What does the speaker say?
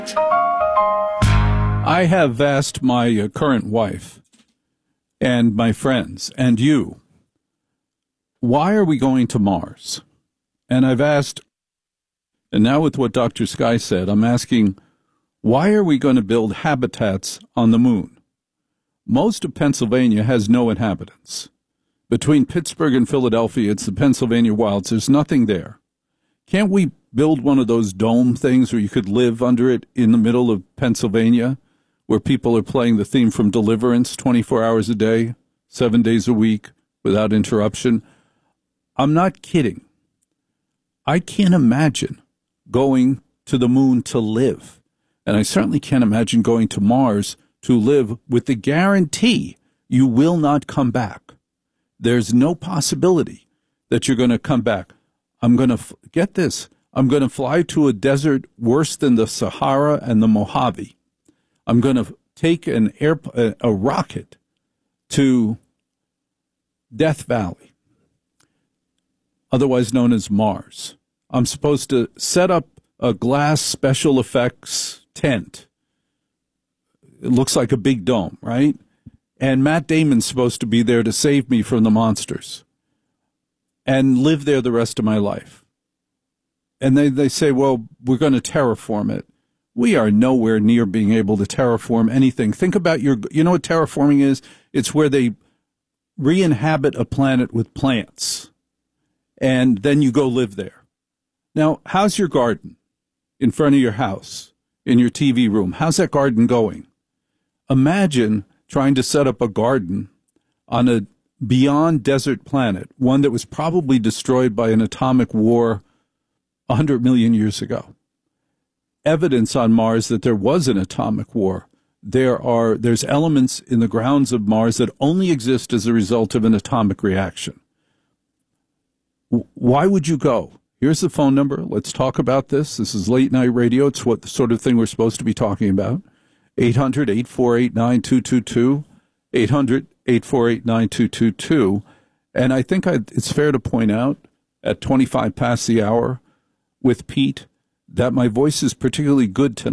I have asked my current wife and my friends and you, why are we going to Mars? And I've asked, and now with what Dr. Sky said, I'm asking, why are we going to build habitats on the moon? Most of Pennsylvania has no inhabitants. Between Pittsburgh and Philadelphia, it's the Pennsylvania wilds. There's nothing there. Can't we build one of those dome things where you could live under it in the middle of Pennsylvania, where people are playing the theme from Deliverance 24 hours a day, 7 days a week, without interruption? I'm not kidding. I can't imagine going to the moon to live. And I certainly can't imagine going to Mars to live with the guarantee you will not come back. There's no possibility that you're going to come back. I'm going to, get this, I'm going to fly to a desert worse than the Sahara and the Mojave. I'm going to take a rocket to Death Valley, otherwise known as Mars. I'm supposed to set up a glass special effects tent. It looks like a big dome, right? And Matt Damon's supposed to be there to save me from the monsters and live there the rest of my life. And they say, well, we're going to terraform it. We are nowhere near being able to terraform anything. Think about you know what terraforming is? It's where they re-inhabit a planet with plants, and then you go live there. Now, how's your garden in front of your house, in your TV room? How's that garden going? Imagine trying to set up a garden on a beyond desert planet, one that was probably destroyed by an atomic war 100 million years ago. Evidence on Mars that there was an atomic war. There's elements in the grounds of Mars that only exist as a result of an atomic reaction. Why would you go? Here's the phone number. Let's talk about this. This is Late Night Radio. It's what the sort of thing we're supposed to be talking about. 800-848-9222, 800-848-9222. And I think it's fair to point out at 25 past the hour with Pete that my voice is particularly good tonight.